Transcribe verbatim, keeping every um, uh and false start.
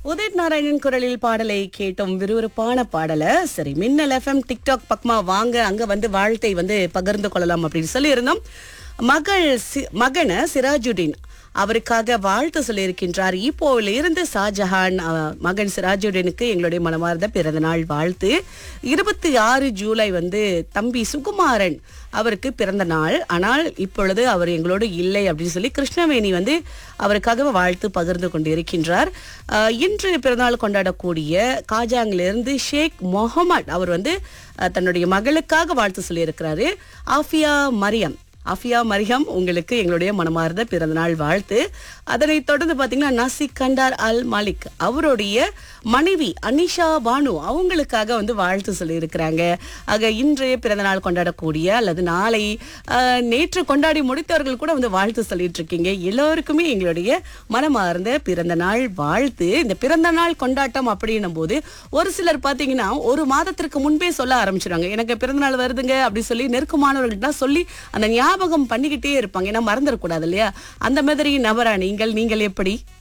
உதித் நாராயணன் குரலில் பாடலை கேட்டோம். விறுவிறுப்பான பாடல. சரி, மின்னல் எஃப்எம் டிக்டாக் பக்கமா வாங்க, அங்க வந்து வாழ்த்தை வந்து பகிர்ந்து கொள்ளலாம் அப்படின்னு சொல்லி இருந்தோம். மகள் சி- மகன சிராஜுddin அவருக்காக வாழ்த்து சொல்லியிருக்கின்றார். இப்போல இருந்து ஷாஜஹான் அஹ், மகன் சிராஜுddinக்கு எங்களுடைய மனமார்ந்த பிறந்த நாள் வாழ்த்து. இருபத்தி ஆறு ஜூலை வந்து தம்பி சுகுமாரன் அவருக்கு பிறந்த நாள். ஆனால் இப்பொழுது அவர் எங்களோடு இல்லை அப்படின்னு சொல்லி கிருஷ்ணவேணி வந்து அவருக்காக வாழ்த்து பகிர்ந்து கொண்டிருக்கின்றார். அஹ், இன்று பிறந்தநாள் கொண்டாடக்கூடிய காஜாங்கிலிருந்து ஷேக் முகமது அவர் வந்து அஹ், தன்னுடைய மகளுக்காக வாழ்த்து சொல்லியிருக்கிறாரு. ஆஃபியா மரியம் ஆஃபியா மரியம் உங்களுக்கு எங்களுடைய மனமார்ந்த பிறந்தநாள் வாழ்த்து. அதனைத் தொடர்ந்து பாத்தீங்கன்னா நாசிக் கண்டார் அல் மாலிக் அவருடைய மனைவி அனிஷா பானு அவங்களுக்காக வந்து வாழ்த்து சொல்லியிருக்கிறாங்க. ஆக இன்றைய பிறந்தநாள் கொண்டாடக்கூடிய அல்லது நாளை ஆஹ், நேற்று கொண்டாடி முடித்தவர்கள் கூட வந்து வாழ்த்து சொல்லிட்டு இருக்கீங்க. எல்லோருக்குமே எங்களுடைய மனமார்ந்த பிறந்த நாள் வாழ்த்து. இந்த பிறந்த நாள் கொண்டாட்டம் அப்படின்னும் போது ஒரு சிலர் பாத்தீங்கன்னா ஒரு மாதத்திற்கு முன்பே சொல்ல ஆரம்பிச்சிடுவாங்க, எனக்கு பிறந்த நாள் வருதுங்க அப்படி சொல்லி நெருக்கமானவர்கள்ட்ட சொல்லி அந்த ஞாபகம் பண்ணிக்கிட்டே இருப்பாங்க. ஏன்னா மறந்துடக்கூடாது இல்லையா? அந்த மாதிரி நபரா நீங்கள் நீங்கள் எப்படி?